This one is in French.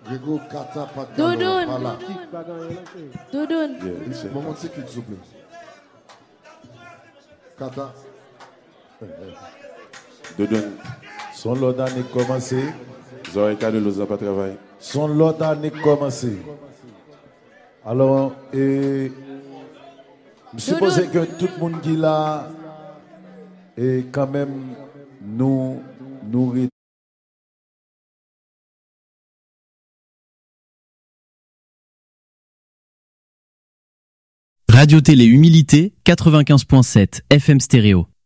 Grégo Kata Pat Doudoune. Pala. Doudoune. Moment c'est qui s'il vous plaît. Kata. Doudoune. Son lot d'année commencé. Zoé Kadelo n'a pas travaillé. Son lot d'année commencé. Alors, je suppose que tout le monde qui l'a, et quand même, nous Radio Télé Humilité, 95.7 FM stéréo.